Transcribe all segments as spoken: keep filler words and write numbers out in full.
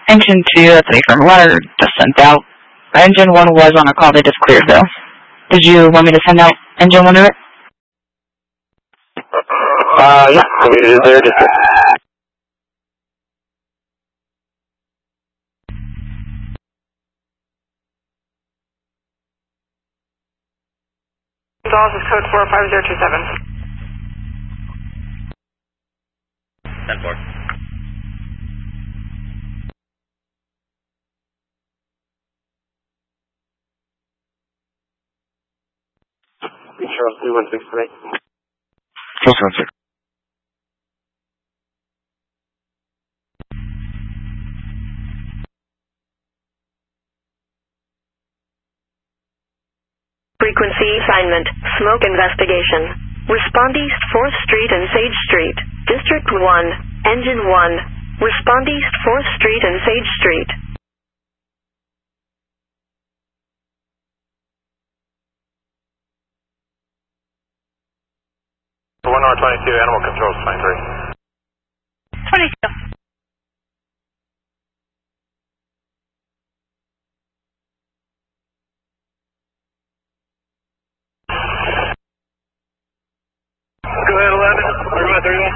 Engine two, that's a from letter just sent out. Engine one was on a call, they just cleared though. Did you want me to send out engine one to it? Uh, yeah, we did there just. Gonzales is code four five zero two seven. ten four. Charles three one six three. Charles one six. Frequency assignment, smoke investigation. Respond East fourth Street and Sage Street. District one, Engine one. Respond East fourth Street and Sage Street. one R twenty-two, Animal Control twenty-three. twenty-two. Go ahead, eleven. thirty-one, thirty-one.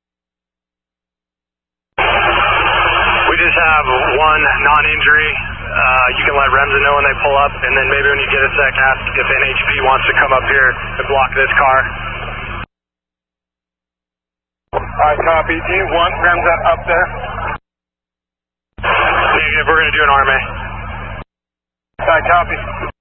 We just have one non-injury. Uh, you can let Remsen know when they pull up, and then maybe when you get a sec, ask if N H P wants to come up here and block this car. Alright, copy. Team one, Remsen up there. Negative, we're going to do an R M A. Alright, copy.